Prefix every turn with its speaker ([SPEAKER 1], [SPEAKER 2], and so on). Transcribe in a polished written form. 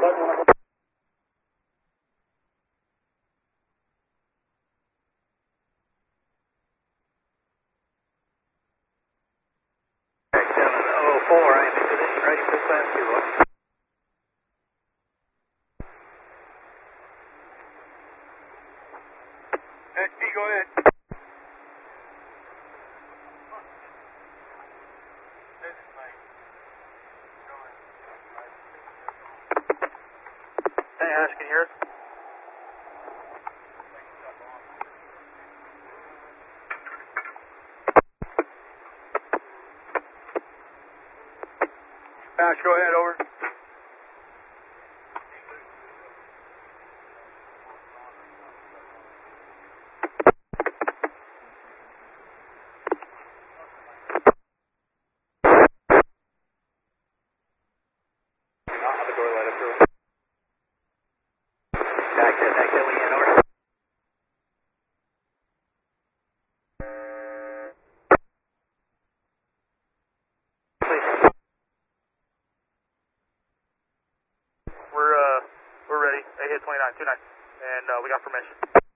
[SPEAKER 1] 704, I'm in position, ready for class 2.
[SPEAKER 2] XP, go ahead.
[SPEAKER 1] Hey, Ash, can you hear us?
[SPEAKER 2] Ash, go ahead, over.
[SPEAKER 1] I'll have the door light up through. Back to Leanne, over. Please.
[SPEAKER 2] We're ready. I hit 29, 29, and we got permission.